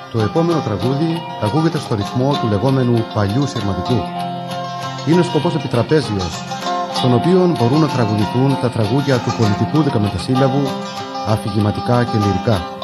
Το επόμενο τραγούδι ακούγεται στο ρυθμό του λεγόμενου παλιού σειρματικού. Είναι σκοπός επιτραπέζιος, στον οποίο μπορούν να τραγουδηθούν τα τραγούδια του πολιτικού δεκαμετασύλλαβου, αφηγηματικά και λυρικά.